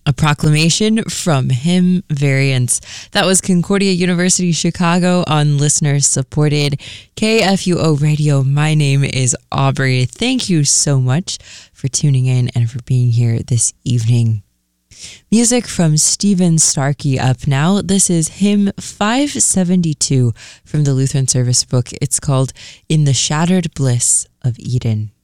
A proclamation from Hymn Variants. That was Concordia University Chicago on listener-supported KFUO Radio. My name is Aubrey. Thank you so much for tuning in and for being here this evening. Music from Stephen Starkey up now. This is hymn 572 from the Lutheran Service Book. It's called In the Shattered Bliss of Eden.